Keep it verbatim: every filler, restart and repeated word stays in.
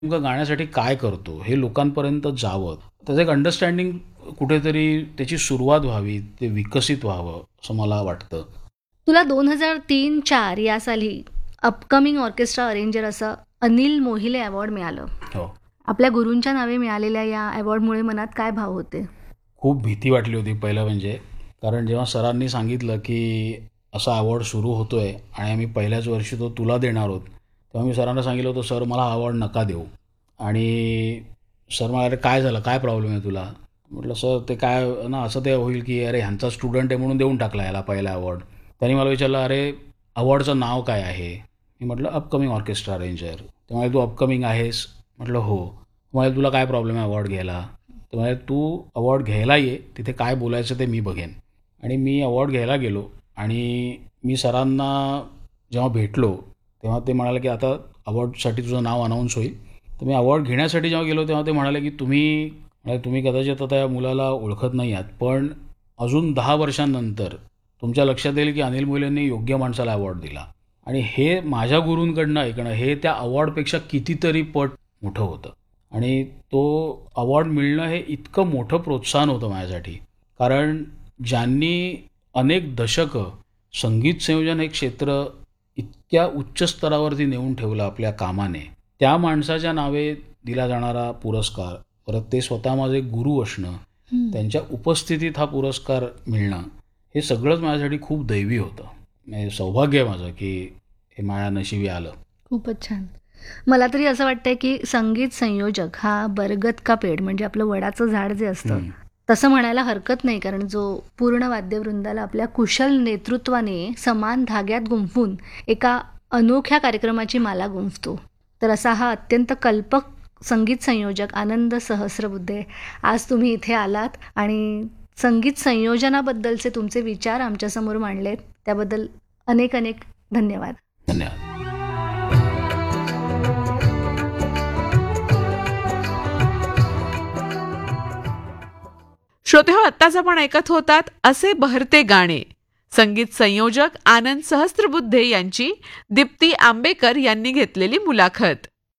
नेमकं गाण्यासाठी काय करतो हे लोकांपर्यंत जावं, त्याचं एक अंडरस्टँडिंग कुठेतरी त्याची सुरुवात व्हावी, ते विकसित व्हावं असं मला वाटतं. तुला दोन हजार तीन चार या साली अपकमिंग ऑर्केस्ट्रा अरेंजर असं अनिल मोहिले अवॉर्ड मिळालं. हो. आपल्या गुरूंच्या नावे मिळालेल्या या अवॉर्डमुळे मनात काय भाव होते? खूप भीती वाटली होती पहिलं म्हणजे, कारण जेव्हा सरांनी सांगितलं की असा अवॉर्ड सुरू होतोय आणि आम्ही पहिल्याच वर्षी तो तुला देणार आहोत, तेव्हा मी सरांना सांगितलं होतं, सर मला हा अवॉर्ड नका देऊ. आणि सर म्हणाले काय झालं, काय प्रॉब्लेम आहे तुला? म्हटलं सर ते काय ना असं ते होईल की अरे ह्यांचा स्टुडंट आहे म्हणून देऊन टाकला याला पहिला अवॉर्ड. त्यांनी मला विचारलं अरे अवॉर्डचं नाव काय आहे? मी म्हटलं अपकमिंग ऑर्केस्ट्रा अरेंजर. ते म्हणाले तू अपकमिंग आहेस? म्हटलं हो. म्हणाले तुला काय प्रॉब्लेम आहे अवॉर्ड घ्यायला? तर म्हणाले तू अवॉर्ड घ्यायला ये, तिथे काय बोलायचं ते मी बघेन. आणि मी अवॉर्ड घ्यायला गेलो आणि मी सरांना जेव्हा भेटलो तेव्हा ते म्हणाले की आता अवॉर्डसाठी तुझं नाव अनाऊन्स होईल. तर मी अवॉर्ड घेण्यासाठी जेव्हा गेलो तेव्हा ते म्हणाले की तुम्ही म्हणजे तुम्ही कदाचित आता या मुलाला ओळखत नाही आहात, पण अजून दहा वर्षांनंतर तुमच्या लक्षात येईल की अनिल मोहिलेंनी योग्य माणसाला अवॉर्ड दिला. आणि हे माझ्या गुरूंकडनं ऐकणं हे त्या अवॉर्डपेक्षा कितीतरी पट मोठं होतं. आणि तो अवॉर्ड मिळणं हे इतकं मोठं प्रोत्साहन होतं माझ्यासाठी, कारण ज्यांनी अनेक दशकं संगीत संयोजन हे क्षेत्र इतक्या उच्च स्तरावरती नेऊन ठेवलं आपल्या कामाने, त्या माणसाच्या नावे दिला जाणारा पुरस्कार, परत ते स्वतः माझे गुरु असणं, त्यांच्या उपस्थितीत हा पुरस्कार मिळणं, हे सगळंच माझ्यासाठी खूप दैवी होतं. म्हणजे सौभाग्य आहे माझं की हे माझ्या नशिबी आलं. खूपच छान. मला तरी असं वाटतंय की संगीत संयोजक हा बरगद का पेड म्हणजे आपलं वडाचं झाड जे असतं तसं म्हणायला हरकत नाही, कारण जो पूर्ण वाद्यवृंदाला आपल्या कुशल नेतृत्वाने समान धाग्यात गुंफून एका अनोख्या कार्यक्रमाची माला गुंफतो. तर असा हा अत्यंत कल्पक संगीत संयोजक आनंद सहस्रबुद्धे, आज तुम्ही इथे आलात आणि संगीत संयोजनाबद्दलचे तुमचे विचार आमच्यासमोर मांडलेत, त्याबद्दल अनेक अनेक धन्यवाद. धन्यवाद. श्रोते हो, आत्ताच आपण ऐकत होतात असे बहरते गाणे. संगीत संयोजक आनंद सहस्त्रबुद्धे यांची दीप्ती आंबेकर यांनी घेतलेली मुलाखत.